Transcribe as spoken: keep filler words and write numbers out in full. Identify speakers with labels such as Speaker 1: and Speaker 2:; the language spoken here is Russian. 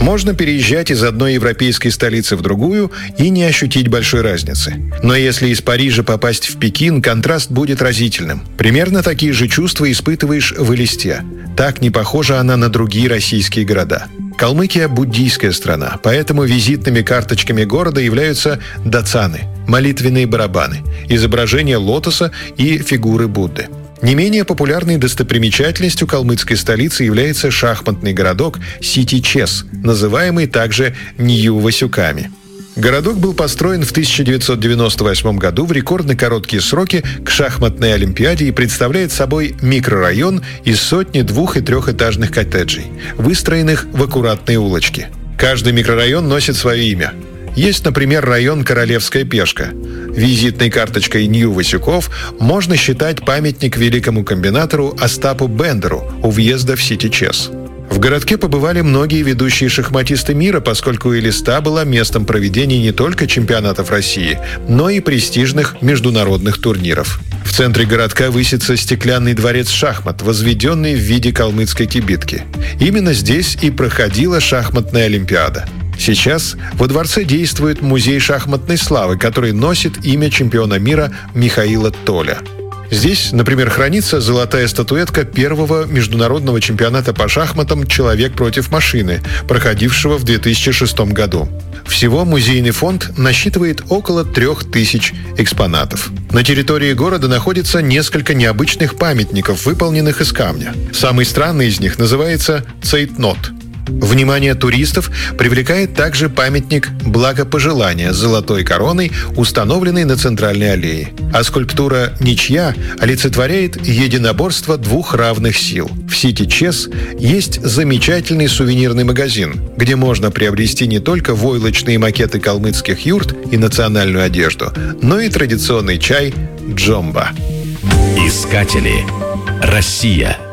Speaker 1: Можно переезжать из одной европейской столицы в другую и не ощутить большой разницы. Но если из Парижа попасть в Пекин, контраст будет разительным. Примерно такие же чувства испытываешь в Элисте. Так не похожа она на другие российские города. Калмыкия – буддийская страна, поэтому визитными карточками города являются дацаны – молитвенные барабаны, изображения лотоса и фигуры Будды. Не менее популярной достопримечательностью калмыцкой столицы является шахматный городок Сити-Чес, называемый также Нью-Васюками. Городок был построен в тысяча девятьсот девяносто восьмом году в рекордно короткие сроки к шахматной олимпиаде и представляет собой микрорайон из сотни двух- и трехэтажных коттеджей, выстроенных в аккуратные улочки. Каждый микрорайон носит свое имя. Есть, например, район Королевская Пешка. Визитной карточкой Нью-Васюков можно считать памятник великому комбинатору Остапу Бендеру у въезда в Сити-Чес. В городке побывали многие ведущие шахматисты мира, поскольку Элиста была местом проведения не только чемпионатов России, но и престижных международных турниров. В центре городка высится стеклянный дворец шахмат, возведенный в виде калмыцкой кибитки. Именно здесь и проходила шахматная олимпиада. Сейчас во дворце действует музей шахматной славы, который носит имя чемпиона мира Михаила Толя. Здесь, например, хранится золотая статуэтка первого международного чемпионата по шахматам «Человек против машины», проходившего в две тысячи шестом году. Всего музейный фонд насчитывает около трех тысяч экспонатов. На территории города находится несколько необычных памятников, выполненных из камня. Самый странный из них называется «Цейтнот». Внимание туристов привлекает также памятник «Благопожелания» с золотой короной, установленный на центральной аллее. А скульптура «Ничья» олицетворяет единоборство двух равных сил. В Сити-Чес есть замечательный сувенирный магазин, где можно приобрести не только войлочные макеты калмыцких юрт и национальную одежду, но и традиционный чай «Джомба».
Speaker 2: Искатели. Россия.